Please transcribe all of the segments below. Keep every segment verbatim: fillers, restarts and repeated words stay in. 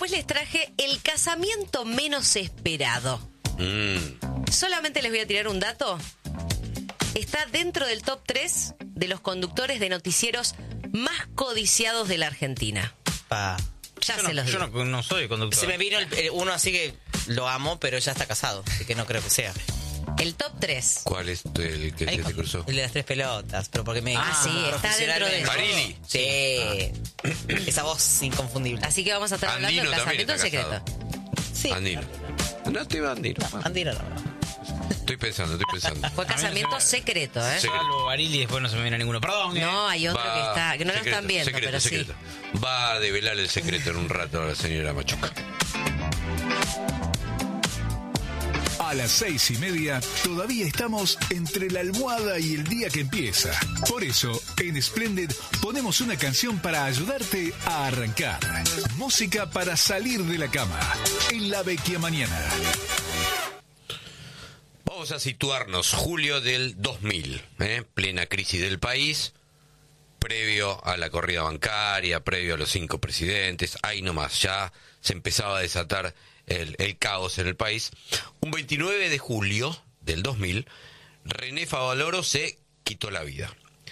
después les traje el casamiento menos esperado. Mm. Solamente les voy a tirar un dato. Está dentro del top tres de los conductores de noticieros más codiciados de la Argentina. Pa. Ya Yo, se no, los yo digo. no, no soy conductor. Se me vino el- el- uno así que lo amo, pero ya está casado, así que no creo que sea. El top tres. ¿Cuál es el que Ay, se te cruzó? El de las tres pelotas, pero porque me... Ah, sí, está dentro de- Barili. Sí. Esa voz inconfundible. Así que vamos a estar hablando Andino del también casamiento está secreto. Sí. Andino. No te va Andino. Andino no. Estoy pensando, estoy pensando. Fue A mí no casamiento se me- secreto, ¿eh? Sí. Salvo Barili y después no se me viene ninguno. Perdón, ¿eh? No, hay otro Va- que está, que no secreto, lo están viendo, secreto, pero secreto. sí. Va a develar el secreto en un rato a la señora Machuca. A las seis y media todavía estamos entre la almohada y el día que empieza. Por eso, en Splendid ponemos una canción para ayudarte a arrancar. Música para salir de la cama. En la Vecchia Mañana. Vamos a situarnos, julio del dos mil, ¿eh? Plena crisis del país, previo a la corrida bancaria, previo a los cinco presidentes, ahí nomás, ya se empezaba a desatar el, el caos en el país. Un veintinueve de julio del dos mil, René Favaloro se quitó la vida.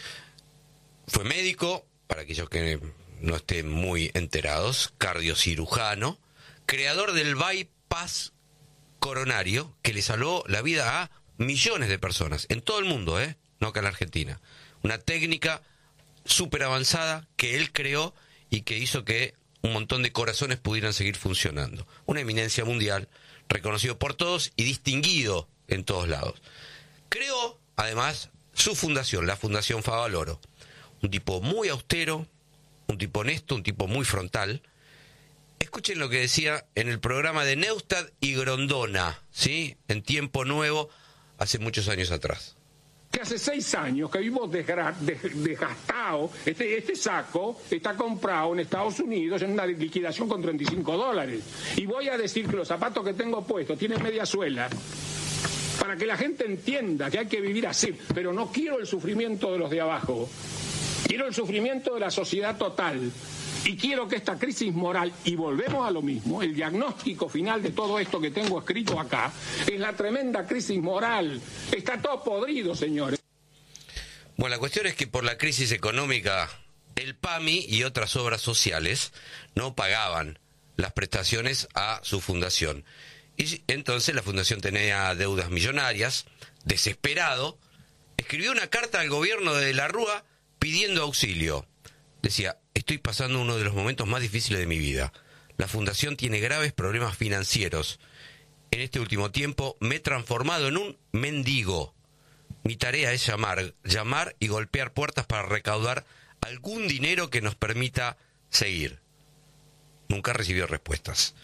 Fue médico, para aquellos que no estén muy enterados, cardiocirujano, creador del bypass coronario que le salvó la vida a millones de personas en todo el mundo, ¿eh? No acá en la Argentina. Una técnica súper avanzada que él creó y que hizo que un montón de corazones pudieran seguir funcionando. Una eminencia mundial, reconocido por todos y distinguido en todos lados. Creó, además, su fundación, la Fundación Favaloro. Un tipo muy austero, un tipo honesto, un tipo muy frontal. Escuchen lo que decía en el programa de Neustadt y Grondona, ¿sí? En Tiempo Nuevo, hace muchos años atrás. Que hace seis años que vivo desgra- des- desgastado. Este, este saco está comprado en Estados Unidos en una liquidación con treinta y cinco dólares. Y voy a decir que los zapatos que tengo puestos tienen media suela para que la gente entienda que hay que vivir así. Pero no quiero el sufrimiento de los de abajo. Quiero el sufrimiento de la sociedad total. Y quiero que esta crisis moral, y volvemos a lo mismo, el diagnóstico final de todo esto que tengo escrito acá, es la tremenda crisis moral. Está todo podrido, señores. Bueno, la cuestión es que por la crisis económica, el P A M I y otras obras sociales no pagaban las prestaciones a su fundación. Y entonces la fundación tenía deudas millonarias, desesperado, escribió una carta al gobierno de la Rúa pidiendo auxilio. Decía: estoy pasando uno de los momentos más difíciles de mi vida. La fundación tiene graves problemas financieros. En este último tiempo me he transformado en un mendigo. Mi tarea es llamar, llamar y golpear puertas para recaudar algún dinero que nos permita seguir. Nunca recibió respuestas.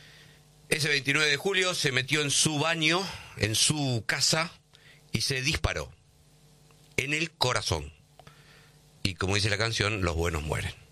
Ese veintinueve de julio se metió en su baño, en su casa, y se disparó en el corazón. Y como dice la canción, los buenos mueren.